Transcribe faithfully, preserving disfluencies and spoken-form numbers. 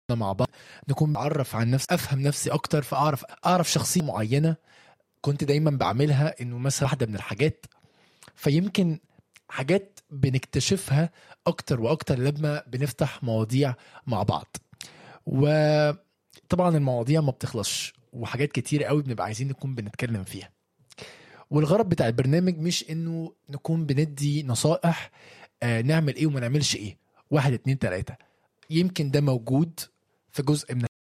مع بعض نكون بعرف عن نفسي، افهم نفسي اكتر، فاعرف اعرف شخصيه معينه كنت دايما بعملها، انه مثلا واحده من الحاجات، فيمكن حاجات بنكتشفها اكتر واكتر لما بنفتح مواضيع مع بعض. وطبعا المواضيع ما بتخلصش، وحاجات كتير قوي بنبقى عايزين نكون بنتكلم فيها. والغرض بتاع البرنامج مش انه نكون بندي نصائح آه نعمل ايه وما نعملش ايه، واحد اتنين تلاتة. يمكن ده موجود في جزء من